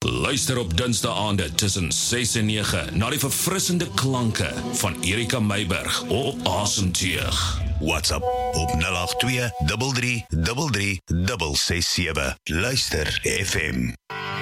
Luister op dinsdae-aande tussen 6 en 9 na die verfrissende klanke van Erika Meiburg op Asemteug. WhatsApp op 082 33 33 667. Luister FM.